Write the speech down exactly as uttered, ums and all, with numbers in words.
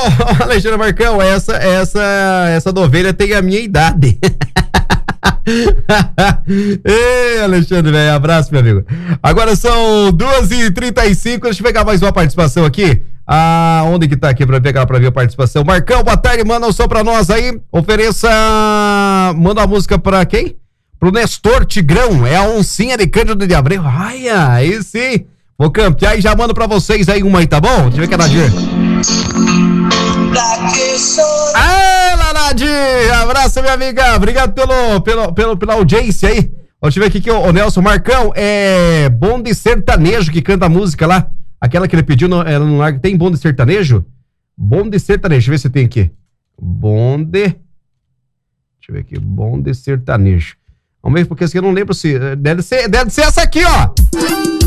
Alexandre Marcão, essa, essa, essa novelha tem a minha idade. Ei, Alexandre, velho, abraço, meu amigo. Agora são duas e trinta e cinco, deixa eu pegar mais uma participação aqui. Ah, onde que tá aqui pra pegar pra ver a participação? Marcão, boa tarde, manda um som pra nós aí. Ofereça, manda a música pra quem? Pro Nestor Tigrão, é a oncinha de Cândido de Abreu. Ai, aí sim. Vou campear e já mando pra vocês aí uma aí, tá bom? Deixa eu ver que é Nadir. Ah, Nadir! Abraço, minha amiga. Obrigado pelo, pelo, pelo, pela audiência aí. Deixa eu ver aqui que o, o Nelson Marcão é bonde sertanejo que canta a música lá. Aquela que ele pediu no, ela no largo. Tem bonde sertanejo? Bonde sertanejo. Deixa eu ver se tem aqui. Bonde. Deixa eu ver aqui. Bonde sertanejo. Vamos ver, porque assim eu não lembro se. Deve ser, deve ser essa aqui, ó.